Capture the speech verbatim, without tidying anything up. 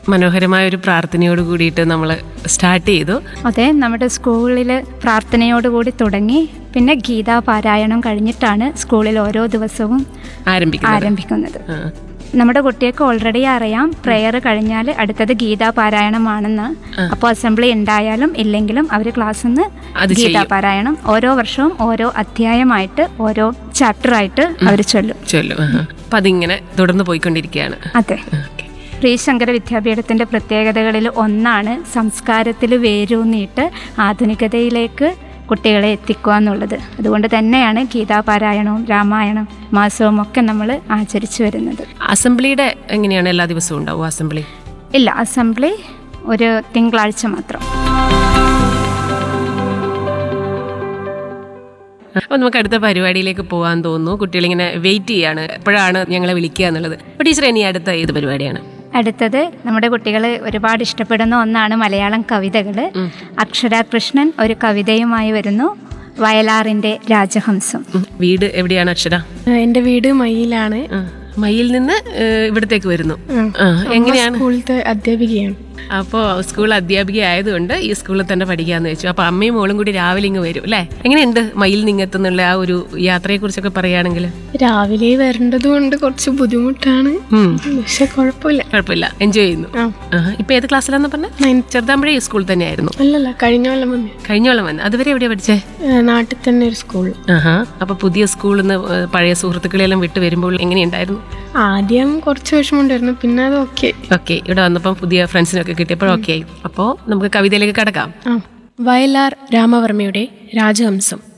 മനോഹരമായ ഒരു പ്രാർത്ഥനയോട് കൂടിയിട്ട് നമ്മൾ സ്റ്റാർട്ട് ചെയ്തു. അതെ, നമ്മുടെ സ്കൂളിൽ പ്രാർത്ഥനയോടുകൂടി തുടങ്ങി, പിന്നെ ഗീതാ പാരായണം കഴിഞ്ഞിട്ടാണ് സ്കൂളിൽ ഓരോ ദിവസവും ആരംഭിക്കുന്നത്. നമ്മുടെ കുട്ടികൾക്ക് ഓൾറെഡി അറിയാം പ്രെയർ കഴിഞ്ഞാൽ അടുത്തത് ഗീതാ പാരായണമാണെന്ന്. അപ്പോൾ അസംബ്ലി ഉണ്ടായാലും ഇല്ലെങ്കിലും അവർ ക്ലാസ്സിൽ നിന്ന് ഗീതാ പാരായണം ഓരോ വർഷവും ഓരോ അധ്യായമായിട്ട് ഓരോ ചാപ്റ്റർ ആയിട്ട് അവർ ചൊല്ലും ചൊല്ലും അപ്പം അതിങ്ങനെ തുടർന്ന് പോയിക്കൊണ്ടിരിക്കുകയാണ്. അതെ, ശ്രീശങ്കര വിദ്യാപീഠത്തിൻ്റെ പ്രത്യേകതകളിൽ ഒന്നാണ് സംസ്കാരത്തിൽ വേരൂന്നിയിട്ട് ആധുനികതയിലേക്ക് കുട്ടികളെ എത്തിക്കുക എന്നുള്ളത്. അതുകൊണ്ട് തന്നെയാണ് ഗീതാപാരായണവും രാമായണം മാസവും ഒക്കെ നമ്മൾ ആചരിച്ചു വരുന്നത്. അസംബ്ലിയുടെ എങ്ങനെയാണ്, എല്ലാ ദിവസവും ഉണ്ടാവും അസംബ്ലി? ഇല്ല, അസംബ്ലി ഒരു തിങ്കളാഴ്ച മാത്രം. അപ്പോൾ നമുക്ക് അടുത്ത പരിപാടിയിലേക്ക് പോകാൻ തോന്നുന്നു. കുട്ടികളിങ്ങനെ വെയിറ്റ് ചെയ്യാണ് എപ്പോഴാണ് ഞങ്ങളെ വിളിക്കുക എന്നുള്ളത്. അപ്പോൾ ടീച്ചർ, ഇനി അടുത്ത ഏത് പരിപാടിയാണ്? അടുത്തത് നമ്മുടെ കുട്ടികൾ ഒരുപാട് ഇഷ്ടപ്പെടുന്ന ഒന്നാണ് മലയാളം കവിതകൾ. അക്ഷര കൃഷ്ണൻ ഒരു കവിതയുമായി വരുന്നു, വയലാറിന്റെ രാജഹംസം. വീട് എവിടെയാണ് അക്ഷര? എൻ്റെ വീട് മയ്യിലാണ്. മയ്യിൽ നിന്ന് ഇവിടത്തേക്ക് വരുന്നു. എങ്ങനെയാണ്? സ്കൂളിലത്തെ അധ്യാപികയാണ്. അപ്പോൾ സ്കൂൾ അധ്യാപിക ആയതുകൊണ്ട് ഈ സ്കൂളിൽ തന്നെ പഠിക്കാന്ന് വെച്ചു. അപ്പോൾ അമ്മയും മോളും കൂടി രാവിലെ ഇങ്ങ് വരും അല്ലേ? എങ്ങനെയുണ്ട് മയിൽ നിങ്ങെത്തുന്നുള്ള ആ ഒരു യാത്രയെ കുറിച്ചൊക്കെ പറയുകയാണെങ്കിൽ? രാവിലെ വരേണ്ടത് കൊണ്ട് കുറച്ച് ബുദ്ധിമുട്ടാണ്, പക്ഷെ കുഴപ്പമില്ല കുഴപ്പമില്ല എൻജോയ് ചെയ്യുന്നു. ഇപ്പൊ ഏത് ക്ലാസ്സിലാന്ന് പറഞ്ഞ? ചെറുതാമ്പഴേ ഈ സ്കൂൾ തന്നെ ആയിരുന്നു? അല്ലല്ല, കഴിഞ്ഞ കൊല്ലം വന്നു. കഴിഞ്ഞ കൊല്ലം വന്നു. അതുവരെ എവിടെയാ പഠിച്ചേ? നാട്ടിൽ തന്നെ ഒരു സ്കൂൾ. ആഹാ. അപ്പൊ പുതിയ സ്കൂളിൽ നിന്ന് പഴയ സുഹൃത്തുക്കളെല്ലാം വിട്ട് വരുമ്പോൾ എങ്ങനെയുണ്ടായിരുന്നു? ആദ്യം കുറച്ച് വിഷമമുണ്ടായിരുന്നു, പിന്നെ അത് ഓക്കെ ഓക്കെ ഇവിടെ വന്നപ്പം പുതിയ ഫ്രണ്ട്സിനൊക്കെ കിട്ടിയപ്പോൾ ഓക്കെ ആയി. അപ്പോൾ നമുക്ക് കവിതയിലേക്ക് കടക്കാം. വയലാർ രാമവർമ്മയുടെ രാജഹംസം.